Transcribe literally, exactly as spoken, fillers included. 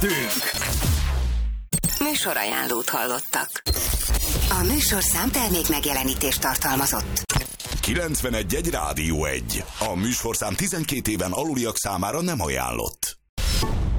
Műsorajánlót hallottak. A műsorszám termék megjelenítést tartalmazott. kilencvenegy egy Rádió egy. A műsorszám tizenkét éven aluliak számára nem ajánlott.